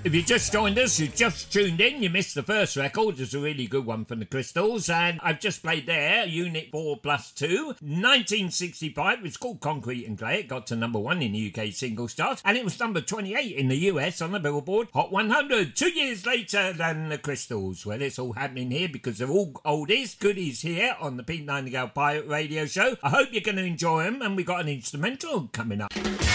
If you just joined us, you just tuned in, you missed the first record. It's a really good one from the Crystals, and I've just played there, Unit 4 plus 2, 1965. It's called Concrete and Clay. It got to number 1 in the UK singles chart, and it was number 28 in the US on the Billboard Hot 100, 2 years later than the Crystals. Well, it's all happening here because they're all oldies, goodies here on the Pete Nightingale Pirate Radio Show. I hope you're going to enjoy them, and we got an instrumental coming up.